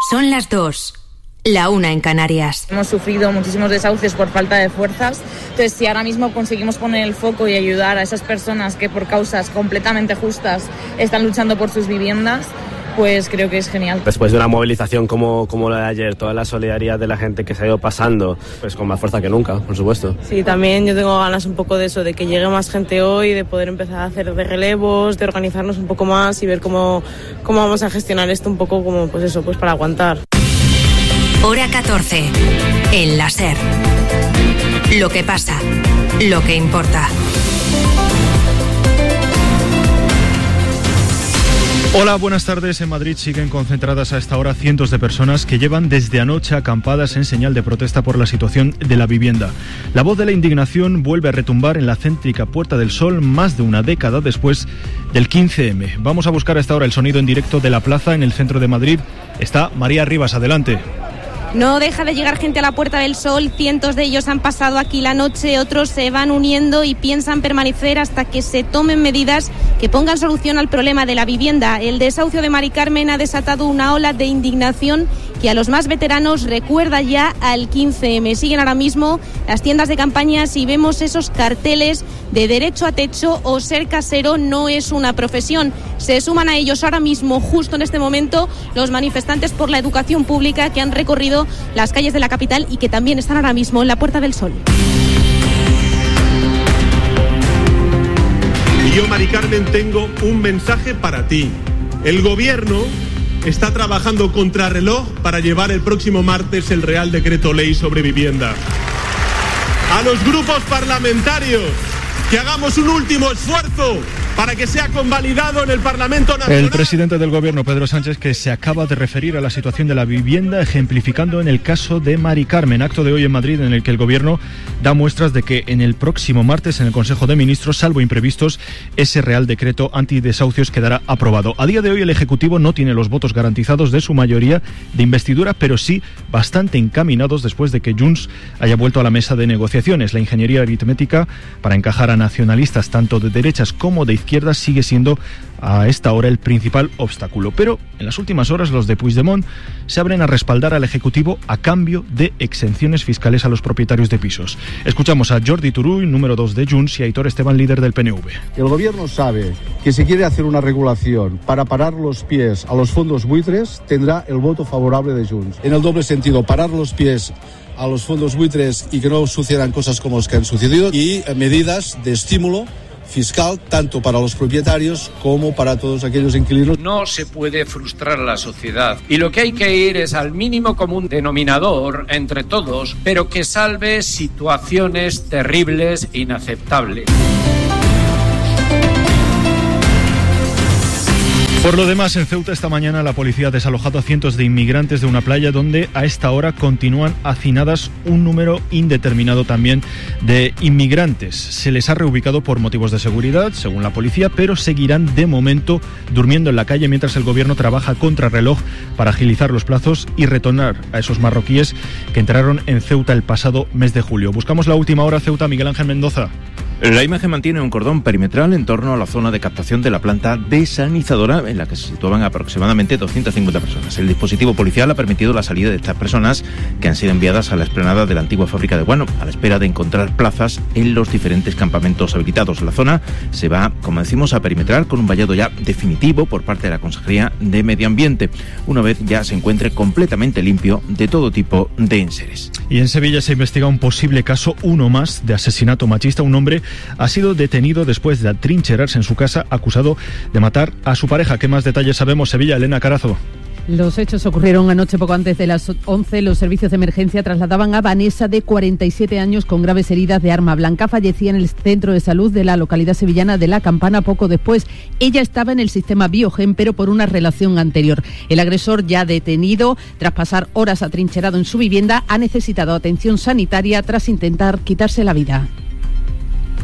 Son las 2, la 1 en Canarias. Hemos sufrido muchísimos desahucios por falta de fuerzas, entonces si ahora mismo conseguimos poner el foco y ayudar a esas personas que por causas completamente justas están luchando por sus viviendas, pues creo que es genial. Después de una movilización como la de ayer, toda la solidaridad de la gente que se ha ido pasando, pues con más fuerza que nunca, por supuesto. Sí, también yo tengo ganas un poco de eso, de que llegue más gente hoy, de poder empezar a hacer de relevos, de organizarnos un poco más y ver cómo vamos a gestionar esto un poco como, pues eso, pues para aguantar. Hora 14, en la SER. Lo que pasa, lo que importa. Hola, buenas tardes. En Madrid siguen concentradas a esta hora cientos de personas que llevan desde anoche acampadas en señal de protesta por la situación de la vivienda. La voz de la indignación vuelve a retumbar en la céntrica Puerta del Sol más de una década después del 15M. Vamos a buscar a esta hora el sonido en directo de la plaza en el centro de Madrid. Está María Rivas, adelante. No deja de llegar gente a la Puerta del Sol, cientos de ellos han pasado aquí la noche, otros se van uniendo y piensan permanecer hasta que se tomen medidas que pongan solución al problema de la vivienda. El desahucio de Mari Carmen ha desatado una ola de indignación que a los más veteranos recuerda ya al 15M. Siguen ahora mismo las tiendas de campañas y vemos esos carteles de derecho a techo o ser casero no es una profesión. Se suman a ellos ahora mismo, justo en este momento, los manifestantes por la educación pública que han recorrido las calles de la capital y que también están ahora mismo en la Puerta del Sol. Y yo, Mari Carmen, tengo un mensaje para ti. El gobierno está trabajando contrarreloj para llevar el próximo martes el Real Decreto Ley sobre vivienda. A los grupos parlamentarios, que hagamos un último esfuerzo para que sea convalidado en el Parlamento Nacional. El presidente del Gobierno, Pedro Sánchez, que se acaba de referir a la situación de la vivienda, ejemplificando en el caso de Mari Carmen, acto de hoy en Madrid en el que el Gobierno da muestras de que en el próximo martes en el Consejo de Ministros, salvo imprevistos, ese Real Decreto antidesahucios quedará aprobado. A día de hoy el Ejecutivo no tiene los votos garantizados de su mayoría de investidura, pero sí bastante encaminados después de que Junts haya vuelto a la mesa de negociaciones. La ingeniería aritmética para encajar a nacionalistas tanto de derechas como de izquierda sigue siendo a esta hora el principal obstáculo. Pero en las últimas horas los de Puigdemont se abren a respaldar al Ejecutivo a cambio de exenciones fiscales a los propietarios de pisos. Escuchamos a Jordi Turull, número 2 de Junts, y a Aitor Esteban, líder del PNV. El gobierno sabe que si quiere hacer una regulación para parar los pies a los fondos buitres, tendrá el voto favorable de Junts. En el doble sentido, parar los pies a los fondos buitres y que no sucedan cosas como las que han sucedido, y medidas de estímulo fiscal tanto para los propietarios como para todos aquellos inquilinos. No se puede frustrar a la sociedad y lo que hay que ir es al mínimo común denominador entre todos, pero que salve situaciones terribles e inaceptables. Por lo demás, en Ceuta esta mañana la policía ha desalojado a cientos de inmigrantes de una playa donde a esta hora continúan hacinadas un número indeterminado también de inmigrantes. Se les ha reubicado por motivos de seguridad, según la policía, pero seguirán de momento durmiendo en la calle mientras el gobierno trabaja contrarreloj para agilizar los plazos y retornar a esos marroquíes que entraron en Ceuta el pasado mes de julio. Buscamos la última hora Ceuta, Miguel Ángel Mendoza. La imagen mantiene un cordón perimetral en torno a la zona de captación de la planta desalinizadora en la que se situaban aproximadamente 250 personas. El dispositivo policial ha permitido la salida de estas personas que han sido enviadas a la explanada de la antigua fábrica de guano a la espera de encontrar plazas en los diferentes campamentos habilitados. La zona se va, como decimos, a perimetrar con un vallado ya definitivo por parte de la Consejería de Medio Ambiente, una vez ya se encuentre completamente limpio de todo tipo de enseres. Y en Sevilla se investiga un posible caso, uno más, de asesinato machista. Un hombre ha sido detenido después de atrincherarse en su casa acusado de matar a su pareja. ¿Qué más detalles sabemos? Sevilla, Elena Carazo. Los hechos ocurrieron anoche poco antes de las 11. Los servicios de emergencia trasladaban a Vanessa, de 47 años, con graves heridas de arma blanca. Fallecía en el centro de salud de la localidad sevillana de La Campana poco después. Ella estaba en el sistema Biogen, pero por una relación anterior. El agresor, ya detenido, tras pasar horas atrincherado en su vivienda, ha necesitado atención sanitaria tras intentar quitarse la vida.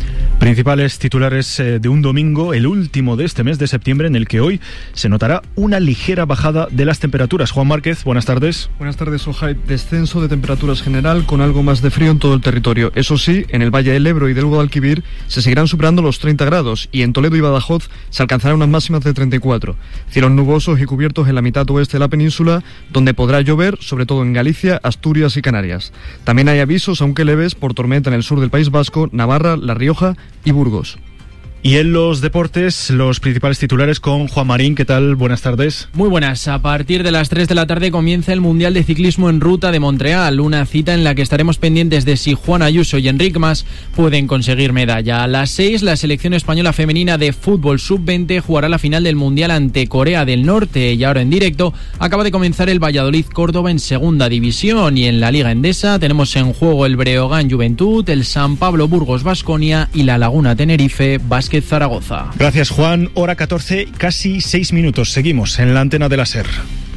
Principales titulares de un domingo, el último de este mes de septiembre, en el que hoy se notará una ligera bajada de las temperaturas. Juan Márquez, buenas tardes. Buenas tardes, Ojai. Descenso de temperaturas general con algo más de frío en todo el territorio. Eso sí, en el Valle del Ebro y del Guadalquivir se seguirán superando los 30 grados y en Toledo y Badajoz se alcanzarán unas máximas de 34. Cielos nubosos y cubiertos en la mitad oeste de la península, donde podrá llover, sobre todo en Galicia, Asturias y Canarias. También hay avisos, aunque leves, por tormenta en el sur del País Vasco, Navarra, La Rioja y Burgos. Y en los deportes, los principales titulares con Juan Marín. ¿Qué tal? Buenas tardes. Muy buenas. A partir de las 3 de la tarde comienza el Mundial de Ciclismo en Ruta de Montreal, una cita en la que estaremos pendientes de si Juan Ayuso y Enric Mas pueden conseguir medalla. A las 6, la selección española femenina de fútbol sub-20 jugará la final del Mundial ante Corea del Norte. Y ahora en directo acaba de comenzar el Valladolid-Córdoba en segunda división, y en la Liga Endesa tenemos en juego el Breogán Juventud, el San Pablo Burgos Baskonia y la Laguna Tenerife Basket Zaragoza. Gracias, Juan. Hora 14, casi 6 minutos. Seguimos en la antena de la SER.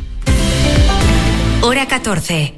Hora 14.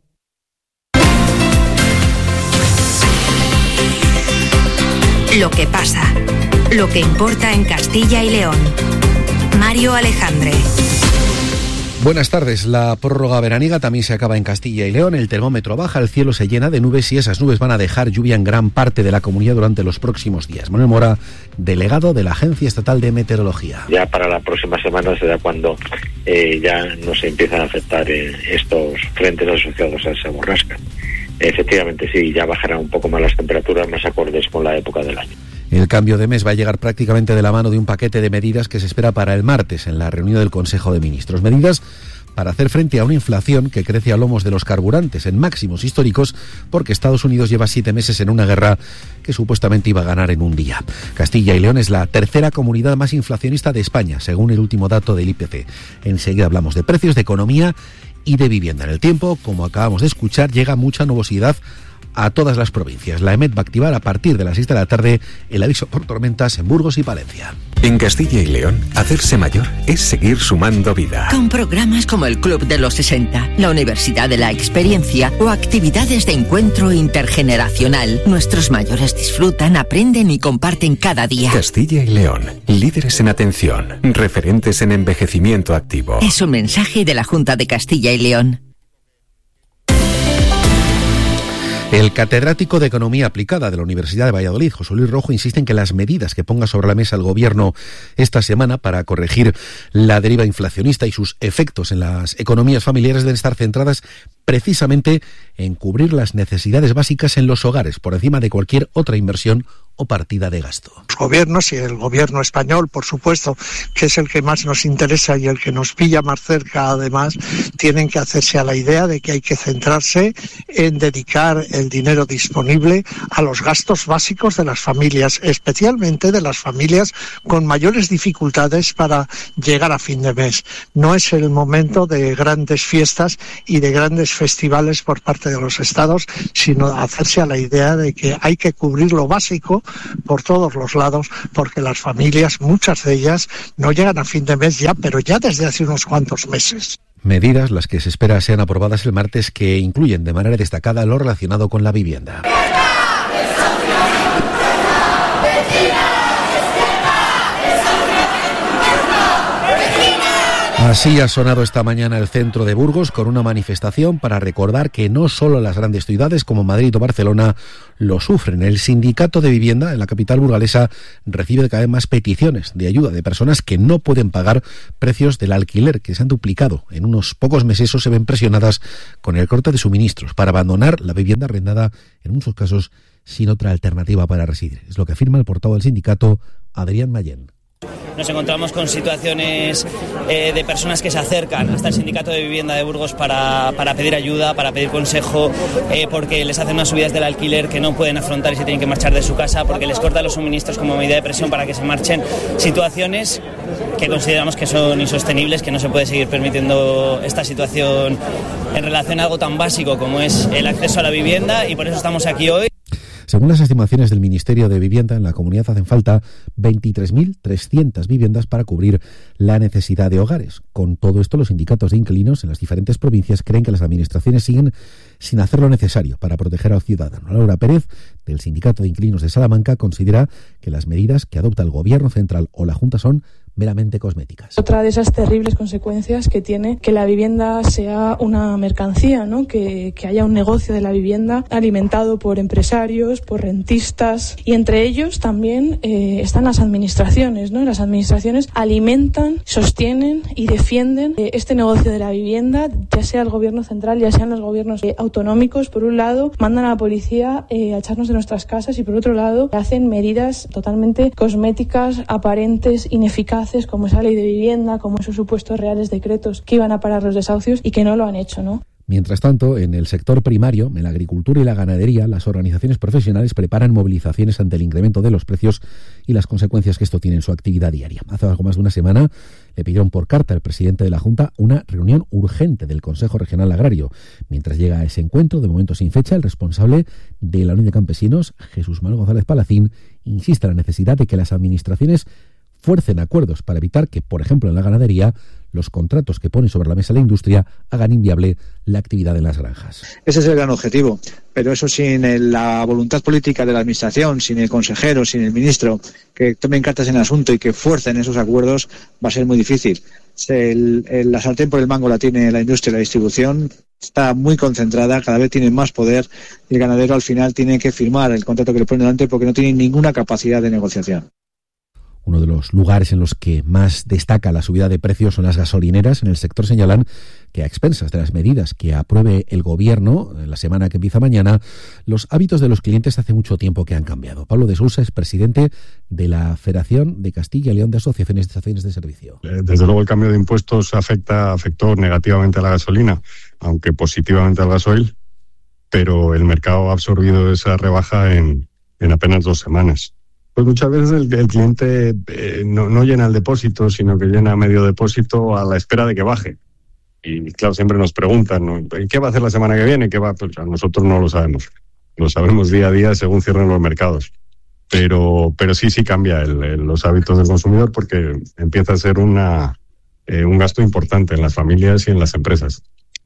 Lo que pasa, lo que importa en Castilla y León. Mario Alejandre. Buenas tardes. La prórroga veraniega también se acaba en Castilla y León. El termómetro baja, el cielo se llena de nubes y esas nubes van a dejar lluvia en gran parte de la comunidad durante los próximos días. Manuel Mora, delegado de la Agencia Estatal de Meteorología. Ya para la próxima semana será cuando ya nos empiezan a afectar estos frentes asociados a esa borrasca. Efectivamente, sí, ya bajarán un poco más las temperaturas, más acordes con la época del año. El cambio de mes va a llegar prácticamente de la mano de un paquete de medidas que se espera para el martes en la reunión del Consejo de Ministros. Medidas para hacer frente a una inflación que crece a lomos de los carburantes en máximos históricos, porque Estados Unidos lleva 7 meses en una guerra que supuestamente iba a ganar en un día. Castilla y León es la tercera comunidad más inflacionista de España, según el último dato del IPC. Enseguida hablamos de precios, de economía y de vivienda. En el tiempo, como acabamos de escuchar, llega mucha nubosidad a todas las provincias. La EMET va a activar a partir de las 6 de la tarde el aviso por tormentas en Burgos y Palencia. En Castilla y León, hacerse mayor es seguir sumando vida. Con programas como el Club de los 60, la Universidad de la Experiencia o actividades de encuentro intergeneracional, nuestros mayores disfrutan, aprenden y comparten cada día. Castilla y León, líderes en atención, referentes en envejecimiento activo. Es un mensaje de la Junta de Castilla y León. El catedrático de Economía Aplicada de la Universidad de Valladolid, José Luis Rojo, insiste en que las medidas que ponga sobre la mesa el Gobierno esta semana para corregir la deriva inflacionista y sus efectos en las economías familiares deben estar centradas precisamente en cubrir las necesidades básicas en los hogares, por encima de cualquier otra inversión o partida de gasto. Los gobiernos y el gobierno español, por supuesto, que es el que más nos interesa y el que nos pilla más cerca, además, tienen que hacerse a la idea de que hay que centrarse en dedicar el dinero disponible a los gastos básicos de las familias, especialmente de las familias con mayores dificultades para llegar a fin de mes. No es el momento de grandes fiestas y de grandes festivales por parte de los estados, sino hacerse a la idea de que hay que cubrir lo básico por todos los lados, porque las familias, muchas de ellas, no llegan a fin de mes ya, pero ya desde hace unos cuantos meses. Medidas las que se espera sean aprobadas el martes, que incluyen de manera destacada lo relacionado con la vivienda. Así ha sonado esta mañana el centro de Burgos con una manifestación para recordar que no solo las grandes ciudades como Madrid o Barcelona lo sufren. El sindicato de vivienda en la capital burgalesa recibe cada vez más peticiones de ayuda de personas que no pueden pagar precios del alquiler, que se han duplicado en unos pocos meses o se ven presionadas con el corte de suministros para abandonar la vivienda arrendada, en muchos casos sin otra alternativa para residir. Es lo que afirma el portavoz del sindicato, Adrián Mayén. Nos encontramos con situaciones de personas que se acercan hasta el sindicato de vivienda de Burgos para pedir ayuda, para pedir consejo, porque les hacen unas subidas del alquiler que no pueden afrontar y se tienen que marchar de su casa, porque les cortan los suministros como medida de presión para que se marchen. Situaciones que consideramos que son insostenibles, que no se puede seguir permitiendo esta situación en relación a algo tan básico como es el acceso a la vivienda, y por eso estamos aquí hoy. Según las estimaciones del Ministerio de Vivienda, en la comunidad hacen falta 23.300 viviendas para cubrir la necesidad de hogares. Con todo esto, los sindicatos de inquilinos en las diferentes provincias creen que las administraciones siguen sin hacer lo necesario para proteger al ciudadano. Laura Pérez, del Sindicato de Inquilinos de Salamanca, considera que las medidas que adopta el Gobierno central o la Junta son meramente cosméticas. Otra de esas terribles consecuencias que tiene que la vivienda sea una mercancía, ¿no? Que haya un negocio de la vivienda alimentado por empresarios, por rentistas, y entre ellos también están las administraciones, ¿no? Las administraciones alimentan, sostienen y defienden este negocio de la vivienda, ya sea el Gobierno central, ya sean los gobiernos autonómicos. Por un lado, mandan a la policía a echarnos de nuestras casas, y por otro lado, hacen medidas totalmente cosméticas, aparentes, ineficaces, como esa ley de vivienda, como esos supuestos reales decretos que iban a parar los desahucios y que no lo han hecho, ¿no? Mientras tanto, en el sector primario, en la agricultura y la ganadería, las organizaciones profesionales preparan movilizaciones ante el incremento de los precios y las consecuencias que esto tiene en su actividad diaria. Hace algo más de una semana le pidieron por carta al presidente de la Junta una reunión urgente del Consejo Regional Agrario. Mientras llega a ese encuentro, de momento sin fecha, el responsable de la Unión de Campesinos, Jesús Manuel González Palacín, insiste en la necesidad de que las administraciones fuercen acuerdos para evitar que, por ejemplo, en la ganadería, los contratos que pone sobre la mesa la industria hagan inviable la actividad de las granjas. Ese es el gran objetivo, pero eso sin la voluntad política de la administración, sin el consejero, sin el ministro, que tomen cartas en el asunto y que fuercen esos acuerdos, va a ser muy difícil. La sartén por el mango la tiene la industria y la distribución, está muy concentrada, cada vez tiene más poder, y el ganadero al final tiene que firmar el contrato que le ponen delante porque no tiene ninguna capacidad de negociación. Uno de los lugares en los que más destaca la subida de precios son las gasolineras. En el sector señalan que, a expensas de las medidas que apruebe el Gobierno en la semana que empieza mañana, los hábitos de los clientes hace mucho tiempo que han cambiado. Pablo de Sousa es presidente de la Federación de Castilla y León de Asociaciones de Estaciones de Servicio. Desde luego el cambio de impuestos afectó negativamente a la gasolina, aunque positivamente al gasoil, pero el mercado ha absorbido esa rebaja en apenas 2 semanas. Pues muchas veces el cliente no llena el depósito, sino que llena medio depósito a la espera de que baje. Y claro, siempre nos preguntan, ¿no? ¿Qué va a hacer la semana que viene? Pues nosotros no lo sabemos. Lo sabemos día a día según cierren los mercados. Pero sí cambia los hábitos del consumidor, porque empieza a ser un gasto importante en las familias y en las empresas.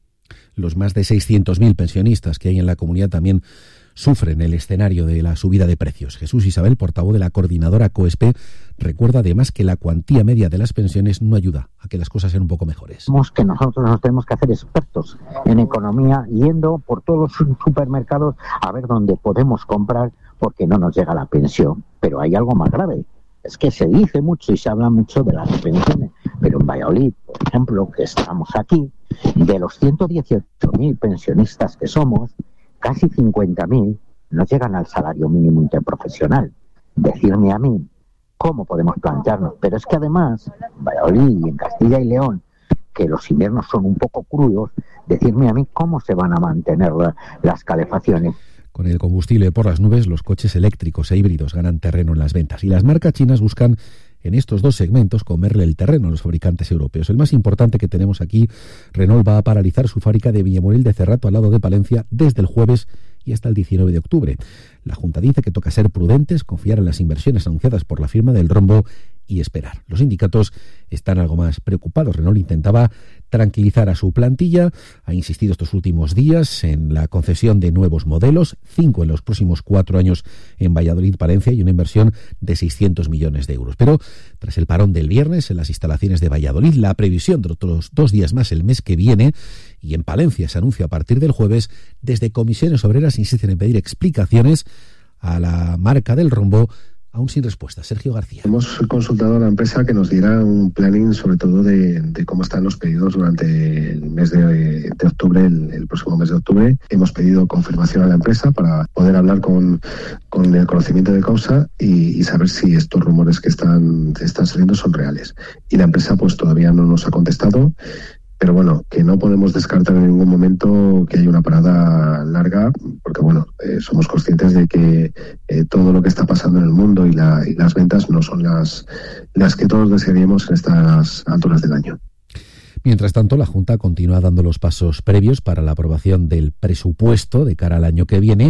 Los más de 600.000 pensionistas que hay en la comunidad también sufren el escenario de la subida de precios. Jesús Isabel, portavoz de la coordinadora COESPE, recuerda además que la cuantía media de las pensiones no ayuda a que las cosas sean un poco mejores. Que nosotros nos tenemos que hacer expertos en economía, yendo por todos los supermercados a ver dónde podemos comprar, porque no nos llega la pensión. Pero hay algo más grave. Es que se dice mucho y se habla mucho de las pensiones, pero en Valladolid, por ejemplo, que estamos aquí, de los 118.000 pensionistas que somos, casi 50.000 no llegan al salario mínimo interprofesional. Decirme a mí cómo podemos plantearnos, pero es que además, en Valladolid y en Castilla y León, que los inviernos son un poco crudos, decirme a mí cómo se van a mantener las calefacciones. Con el combustible por las nubes, los coches eléctricos e híbridos ganan terreno en las ventas, y las marcas chinas buscan en estos dos segmentos comerle el terreno a los fabricantes europeos. El más importante que tenemos aquí, Renault va a paralizar su fábrica de Villamoril de Cerrato, al lado de Palencia, desde el jueves y hasta el 19 de octubre. La Junta dice que toca ser prudentes, confiar en las inversiones anunciadas por la firma del rombo y esperar. Los sindicatos están algo más preocupados. Renault intentaba tranquilizar a su plantilla, ha insistido estos últimos días en la concesión de nuevos modelos, 5 en los próximos 4 años en Valladolid, Palencia, y una inversión de 600 millones de euros. Pero tras el parón del viernes en las instalaciones de Valladolid, la previsión de otros 2 días más el mes que viene, y en Palencia se anuncia a partir del jueves, desde Comisiones Obreras insisten en pedir explicaciones a la marca del rombo, aún sin respuesta. Sergio García. Hemos consultado a la empresa que nos diera un planning, sobre todo de cómo están los pedidos durante el mes de octubre, el próximo mes de octubre. Hemos pedido confirmación a la empresa para poder hablar con el conocimiento de causa y saber si estos rumores que están saliendo son reales. Y la empresa pues todavía no nos ha contestado. Pero bueno, que no podemos descartar en ningún momento que haya una parada larga, porque bueno, somos conscientes de que todo lo que está pasando en el mundo y las ventas no son las que todos desearíamos en estas alturas del año. Mientras tanto, la Junta continúa dando los pasos previos para la aprobación del presupuesto de cara al año que viene,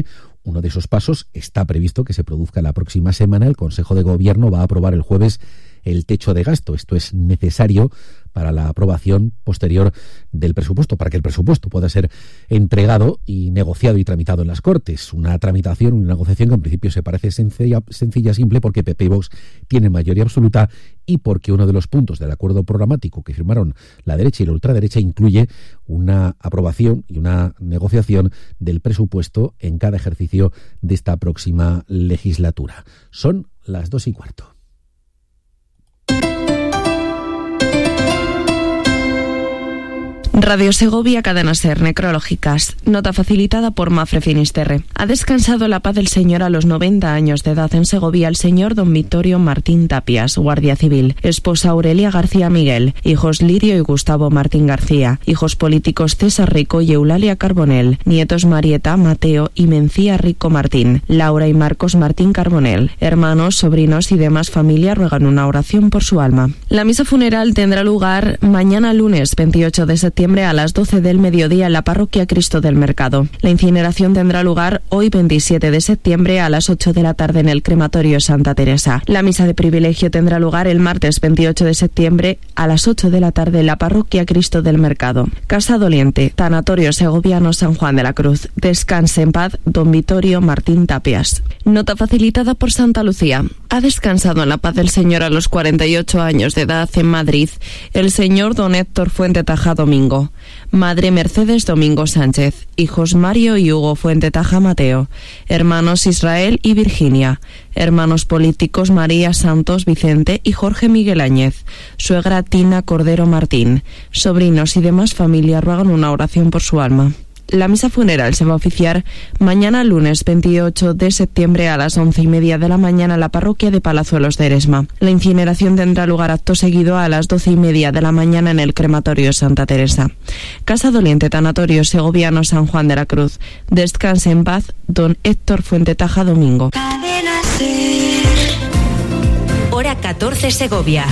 Uno de esos pasos está previsto que se produzca la próxima semana. El Consejo de Gobierno va a aprobar el jueves el techo de gasto. Esto es necesario para la aprobación posterior del presupuesto, para que el presupuesto pueda ser entregado y negociado y tramitado en las Cortes. Una tramitación, una negociación que en principio se parece sencilla, simple, porque PP y Vox tienen mayoría absoluta y porque uno de los puntos del acuerdo programático que firmaron la derecha y la ultraderecha incluye una aprobación y una negociación del presupuesto en cada ejercicio de esta próxima legislatura. Son las 2:15. Radio Segovia, Cadena SER, necrológicas. Nota facilitada por Mafre Finisterre. Ha descansado la paz del Señor a los 90 años de edad en Segovia el señor don Vittorio Martín Tapias, guardia civil. Esposa Aurelia García Miguel. Hijos Lirio y Gustavo Martín García. Hijos políticos César Rico y Eulalia Carbonell. Nietos Marieta, Mateo y Mencía Rico Martín. Laura y Marcos Martín Carbonell. Hermanos, sobrinos y demás familia ruegan una oración por su alma. La misa funeral tendrá lugar mañana lunes 28 de septiembre a las 12 del mediodía en la parroquia Cristo del Mercado. La incineración tendrá lugar hoy 27 de septiembre a las 8 de la tarde en el crematorio Santa Teresa. La misa de privilegio tendrá lugar el martes 28 de septiembre a las 8 de la tarde en la parroquia Cristo del Mercado. Casa Doliente, Tanatorio Segoviano San Juan de la Cruz. Descanse en paz don Vittorio Martín Tapias. Nota facilitada por Santa Lucía. Ha descansado en la paz del Señor a los 48 años de edad en Madrid el señor don Héctor Fuente Taja Domingo. Madre Mercedes Domingo Sánchez. Hijos Mario y Hugo Fuente Taja Mateo. Hermanos Israel y Virginia. Hermanos políticos María Santos Vicente y Jorge Miguel Áñez. Suegra Tina Cordero Martín. Sobrinos y demás familia ruegan una oración por su alma. La misa funeral se va a oficiar mañana lunes 28 de septiembre a las 11:30 de la mañana en la parroquia de Palazuelos de Eresma. La incineración tendrá lugar acto seguido a las 12:30 de la mañana en el crematorio Santa Teresa. Casa Doliente, Tanatorio Segoviano San Juan de la Cruz. Descanse en paz don Héctor Fuente Taja Domingo. Hora 14 Segovia.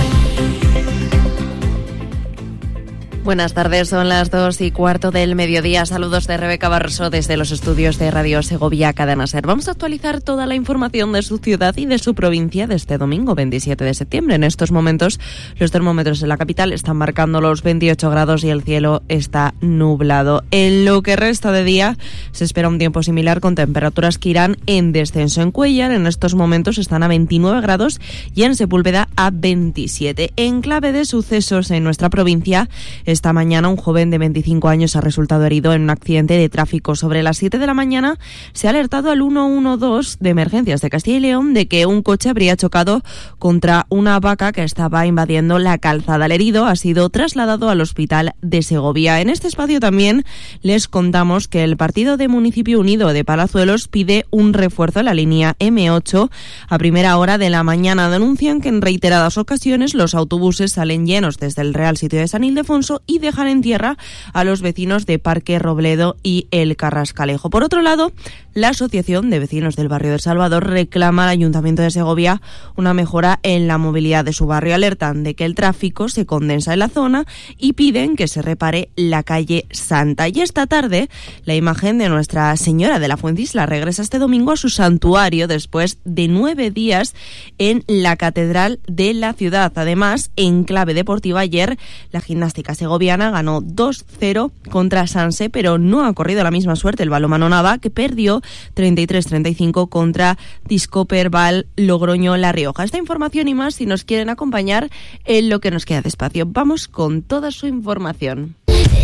Buenas tardes, son las 2:15 del mediodía. Saludos de Rebeca Barroso desde los estudios de Radio Segovia, Cadena SER. Vamos a actualizar toda la información de su ciudad y de su provincia de este domingo 27 de septiembre. En estos momentos los termómetros en la capital están marcando los 28 grados y el cielo está nublado. En lo que resta de día se espera un tiempo similar con temperaturas que irán en descenso. En Cuéllar en estos momentos están a 29 grados y en Sepúlveda a 27. En clave de sucesos en nuestra provincia, esta mañana un joven de 25 años ha resultado herido en un accidente de tráfico. Sobre las 7 de la mañana se ha alertado al 112 de emergencias de Castilla y León de que un coche habría chocado contra una vaca que estaba invadiendo la calzada. El herido ha sido trasladado al hospital de Segovia. En este espacio también les contamos que el Partido de Municipio Unido de Palazuelos pide un refuerzo en la línea M8 a primera hora de la mañana. Denuncian que en reiteradas ocasiones los autobuses salen llenos desde el Real Sitio de San Ildefonso y dejan en tierra a los vecinos de Parque Robledo y El Carrascalejo. Por otro lado, la Asociación de Vecinos del Barrio del Salvador reclama al Ayuntamiento de Segovia una mejora en la movilidad de su barrio. Alertan de que el tráfico se condensa en la zona y piden que se repare la calle Santa. Y esta tarde, la imagen de Nuestra Señora de la Fuencisla regresa este domingo a su santuario después de 9 días en la Catedral de la ciudad. Además, en clave deportiva, ayer la gimnástica segoviana ganó 2-0 contra Sanse, pero no ha corrido la misma suerte el balonmano Nava, que perdió 33-35 contra Discoper Val Logroño La Rioja. Esta información y más, si nos quieren acompañar en lo que nos queda de espacio. Vamos con toda su información.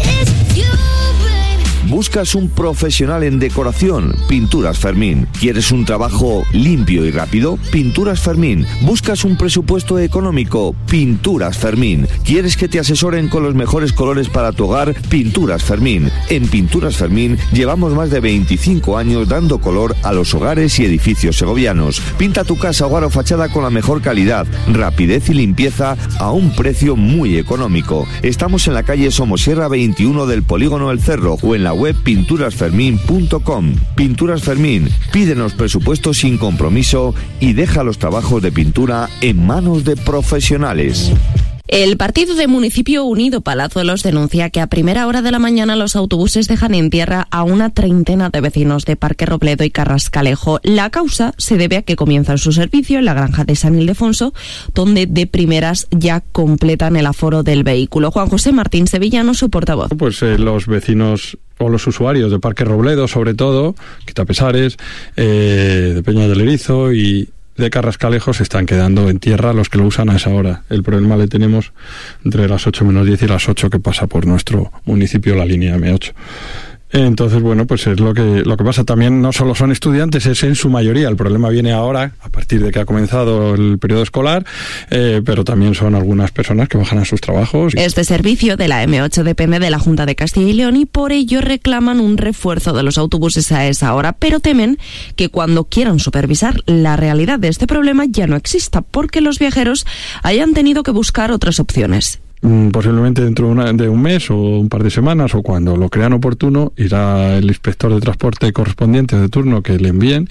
¿Buscas un profesional en decoración? Pinturas Fermín. ¿Quieres un trabajo limpio y rápido? Pinturas Fermín. ¿Buscas un presupuesto económico? Pinturas Fermín. ¿Quieres que te asesoren con los mejores colores para tu hogar? Pinturas Fermín. En Pinturas Fermín llevamos más de 25 años dando color a los hogares y edificios segovianos. Pinta tu casa, hogar o fachada con la mejor calidad, rapidez y limpieza a un precio muy económico. Estamos en la calle Somosierra 21 del Polígono El Cerro o en la web pinturasfermin.com. Pinturas Fermín. Pídenos presupuesto sin compromiso y deja los trabajos de pintura en manos de profesionales. El partido de Municipio Unido Palazuelos denuncia que a primera hora de la mañana los autobuses dejan en tierra a una treintena de vecinos de Parque Robledo y Carrascalejo. La causa se debe a que comienzan su servicio en la granja de San Ildefonso, donde de primeras ya completan el aforo del vehículo. Juan José Martín Sevillano, su portavoz. Pues los vecinos o los usuarios de Parque Robledo, sobre todo, Quitapesares, de Peña del Erizo y de Carrascalejo, se están quedando en tierra los que lo usan a esa hora. El problema le tenemos entre las 8 menos 10 y las 8 que pasa por nuestro municipio la línea M8. Entonces, bueno, pues es lo que pasa. También no solo son estudiantes, es en su mayoría. El problema viene ahora, a partir de que ha comenzado el periodo escolar, pero también son algunas personas que bajan a sus trabajos. Este servicio de la M8 depende de la Junta de Castilla y León y por ello reclaman un refuerzo de los autobuses a esa hora, pero temen que cuando quieran supervisar la realidad de este problema ya no exista, porque los viajeros hayan tenido que buscar otras opciones. Posiblemente dentro de un mes o un par de semanas, o cuando lo crean oportuno, irá el inspector de transporte correspondiente de turno que le envíen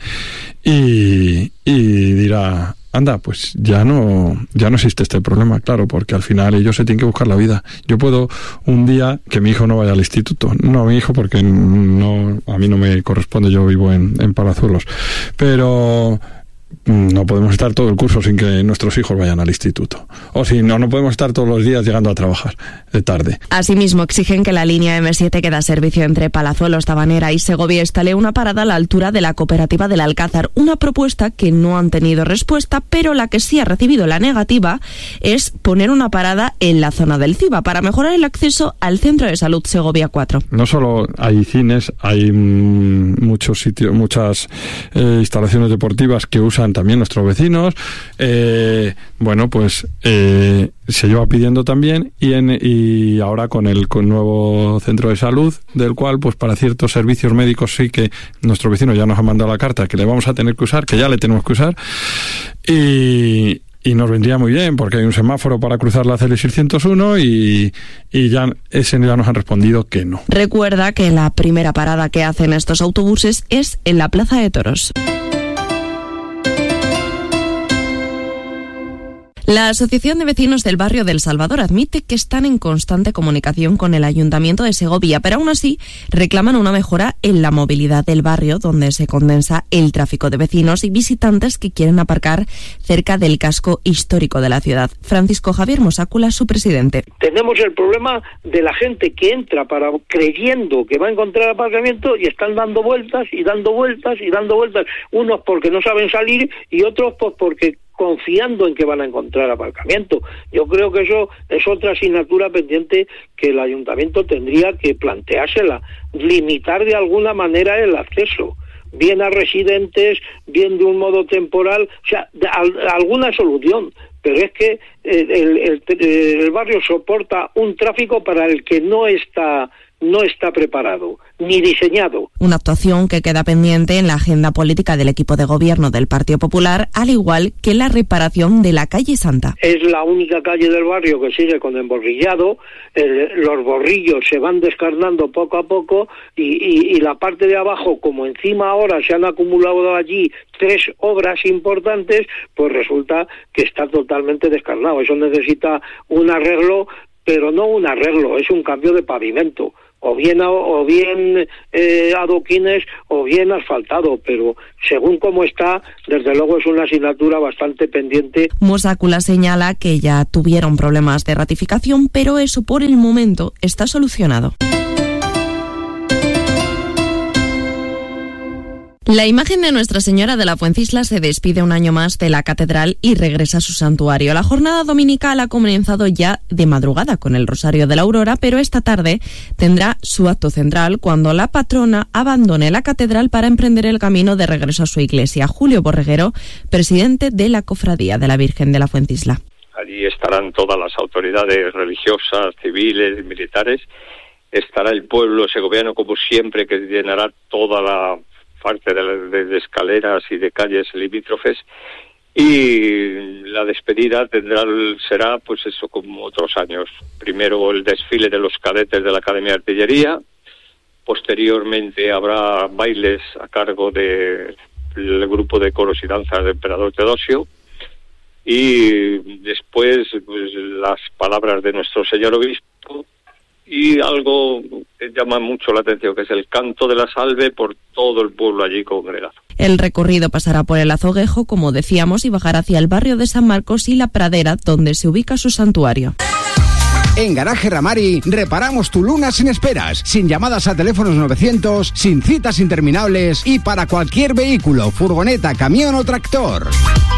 y dirá: anda, pues ya no existe este problema, claro, porque al final ellos se tienen que buscar la vida. Yo puedo un día que mi hijo no vaya al instituto, no mi hijo porque no, a mí no me corresponde, yo vivo en Palazuelos, pero no podemos estar todo el curso sin que nuestros hijos vayan al instituto. O si no podemos estar todos los días llegando a trabajar de tarde. Asimismo, exigen que la línea M7 que da servicio entre Palazuelos, Tabanera y Segovia instale una parada a la altura de la cooperativa del Alcázar. Una propuesta que no han tenido respuesta, pero la que sí ha recibido la negativa es poner una parada en la zona del CIBA para mejorar el acceso al Centro de Salud Segovia 4. No solo hay cines, hay muchos sitios, muchas instalaciones deportivas que usan también nuestros vecinos. Bueno, pues se lleva pidiendo también y ahora con el nuevo centro de salud, del cual pues para ciertos servicios médicos sí que nuestros vecinos ya nos han mandado la carta que le vamos a tener que usar, que ya le tenemos que usar, y nos vendría muy bien porque hay un semáforo para cruzar la CL 601 y ya nos han respondido que no. Recuerda que la primera parada que hacen estos autobuses es en la Plaza de Toros. La Asociación de Vecinos del Barrio del Salvador admite que están en constante comunicación con el Ayuntamiento de Segovia, pero aún así reclaman una mejora en la movilidad del barrio, donde se condensa el tráfico de vecinos y visitantes que quieren aparcar cerca del casco histórico de la ciudad. Francisco Javier Mosácula, su presidente. Tenemos el problema de la gente que entra creyendo que va a encontrar aparcamiento y están dando vueltas y dando vueltas y dando vueltas. Unos porque no saben salir y otros pues porque confiando en que van a encontrar aparcamiento. Yo creo que eso es otra asignatura pendiente que el ayuntamiento tendría que planteársela, limitar de alguna manera el acceso, bien a residentes, bien de un modo temporal, o sea, alguna solución. Pero es que el barrio soporta un tráfico para el que no está preparado ni diseñado. Una actuación que queda pendiente en la agenda política del equipo de gobierno del Partido Popular, al igual que la reparación de la calle Santa. Es la única calle del barrio que sigue con emborrillado, los borrillos se van descarnando poco a poco y la parte de abajo, como encima ahora se han acumulado allí 3 obras importantes, pues resulta que está totalmente descarnado. Eso necesita un arreglo, pero no un arreglo, es un cambio de pavimento. O bien adoquines o bien asfaltado, pero según cómo está, desde luego es una asignatura bastante pendiente. Mosácula señala que ya tuvieron problemas de ratificación, pero eso por el momento está solucionado. La imagen de Nuestra Señora de la Fuencisla se despide un año más de la catedral y regresa a su santuario. La jornada dominical ha comenzado ya de madrugada con el Rosario de la Aurora, pero esta tarde tendrá su acto central cuando la patrona abandone la catedral para emprender el camino de regreso a su iglesia. Julio Borreguero, presidente de la Cofradía de la Virgen de la Fuencisla. Allí estarán todas las autoridades religiosas, civiles, militares. Estará el pueblo segoviano como siempre, que llenará toda la parte de escaleras y de calles limítrofes, y la despedida será pues eso, como otros años. Primero el desfile de los cadetes de la Academia de Artillería, posteriormente habrá bailes a cargo del grupo de coros y danzas de Emperador Teodosio, y después pues, las palabras de nuestro señor obispo y algo que llama mucho la atención, que es el canto de la salve por todo el pueblo allí congregado. El recorrido pasará por el Azoguejo, como decíamos, y bajará hacia el barrio de San Marcos y La Pradera, donde se ubica su santuario. En Garaje Ramari reparamos tu Luna sin esperas, sin llamadas a teléfonos 900, sin citas interminables y para cualquier vehículo, furgoneta, camión o tractor.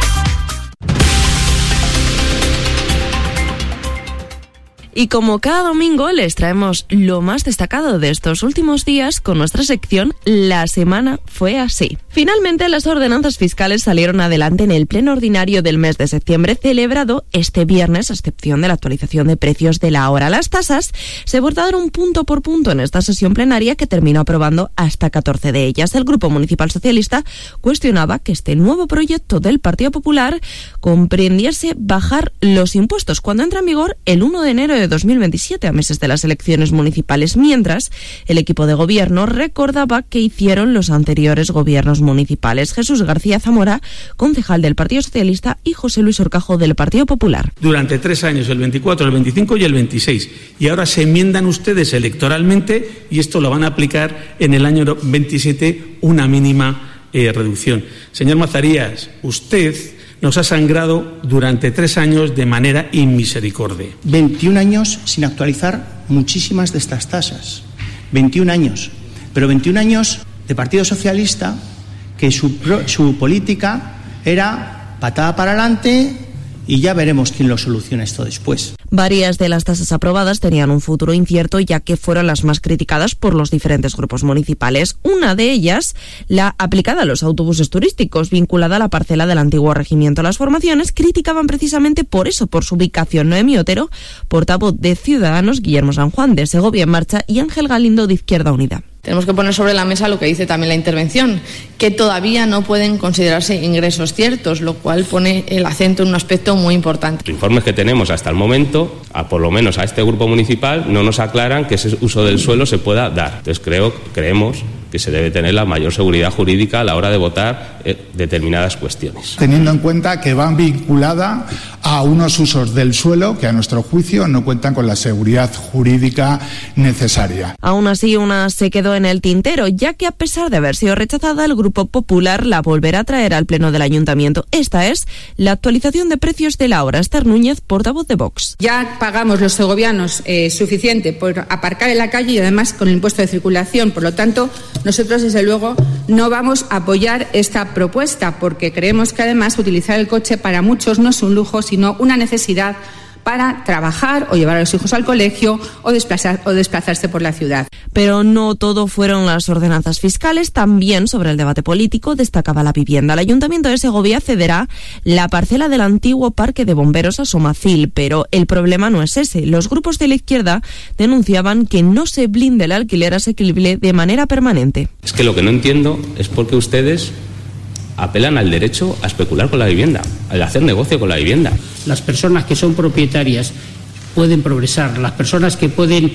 Y como cada domingo les traemos lo más destacado de estos últimos días con nuestra sección La Semana Fue Así. Finalmente, las ordenanzas fiscales salieron adelante en el pleno ordinario del mes de septiembre, celebrado este viernes, a excepción de la actualización de precios de la hora. Las tasas se abordaron punto por punto en esta sesión plenaria, que terminó aprobando hasta 14 de ellas. El Grupo Municipal Socialista cuestionaba que este nuevo proyecto del Partido Popular comprendiese bajar los impuestos cuando entra en vigor el 1 de enero de 2027, a meses de las elecciones municipales, mientras el equipo de gobierno recordaba que hicieron los anteriores gobiernos municipales. Jesús García Zamora, concejal del Partido Socialista, y José Luis Horcajo, del Partido Popular. Durante 3 años, el 24, el 25 y el 26. Y ahora se enmiendan ustedes electoralmente y esto lo van a aplicar en el año 27, una mínima reducción. Señor Mazarías, usted nos ha sangrado durante 3 años de manera inmisericordia. 21 años sin actualizar muchísimas de estas tasas. 21 años. Pero 21 años de Partido Socialista que su política era patada para adelante y ya veremos quién lo soluciona esto después. Varias de las tasas aprobadas tenían un futuro incierto, ya que fueron las más criticadas por los diferentes grupos municipales. Una de ellas, la aplicada a los autobuses turísticos, vinculada a la parcela del antiguo regimiento. Las formaciones criticaban precisamente por eso, por su ubicación. Noemí Otero, portavoz de Ciudadanos, Guillermo San Juan, de Segovia en Marcha, y Ángel Galindo, de Izquierda Unida. Tenemos que poner sobre la mesa lo que dice también la intervención, que todavía no pueden considerarse ingresos ciertos, lo cual pone el acento en un aspecto muy importante. Los informes que tenemos hasta el momento, por lo menos a este grupo municipal, no nos aclaran que ese uso del suelo se pueda dar. Entonces creemos que se debe tener la mayor seguridad jurídica a la hora de votar determinadas cuestiones. Teniendo en cuenta que van vinculada a unos usos del suelo que a nuestro juicio no cuentan con la seguridad jurídica necesaria. Aún así, una se quedó en el tintero, ya que a pesar de haber sido rechazada, el Grupo Popular la volverá a traer al Pleno del Ayuntamiento. Esta es la actualización de precios de la hora. Esther Núñez, portavoz de Vox. Ya pagamos los segovianos suficiente por aparcar en la calle y además con el impuesto de circulación. Por lo tanto, nosotros, desde luego, no vamos a apoyar esta propuesta porque creemos que, además, utilizar el coche para muchos no es un lujo, sino una necesidad para trabajar o llevar a los hijos al colegio o desplazarse por la ciudad. Pero no todo fueron las ordenanzas fiscales. También, sobre el debate político, destacaba la vivienda. El Ayuntamiento de Segovia cederá la parcela del antiguo parque de bomberos a Somacil, pero el problema no es ese. Los grupos de la izquierda denunciaban que no se blinde el alquiler asequible de manera permanente. Es que lo que no entiendo es por qué ustedes apelan al derecho a especular con la vivienda, al hacer negocio con la vivienda. Las personas que son propietarias pueden progresar, las personas que pueden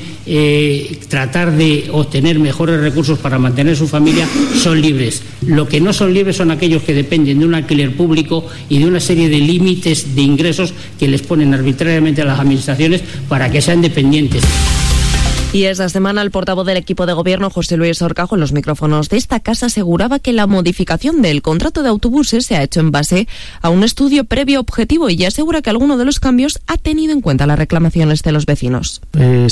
tratar de obtener mejores recursos para mantener su familia son libres. Lo que no son libres son aquellos que dependen de un alquiler público y de una serie de límites de ingresos que les ponen arbitrariamente a las administraciones para que sean dependientes. Y esta semana el portavoz del equipo de gobierno, José Luis Horcajo, en los micrófonos de esta casa aseguraba que la modificación del contrato de autobuses se ha hecho en base a un estudio previo objetivo y asegura que alguno de los cambios ha tenido en cuenta las reclamaciones de los vecinos.